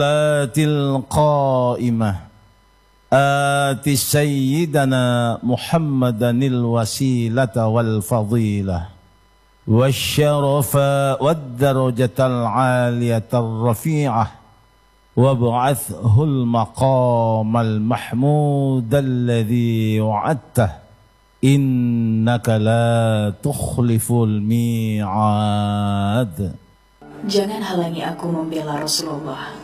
القائمة آت سيدنا محمدا الوسيلة والفضيلة والشرف والدرجة العالية الرفيعة وابعثه المقام المحمود الذي وعدته إنك لا تخلف الميعاد. Jangan halangi aku membela Rasulullah.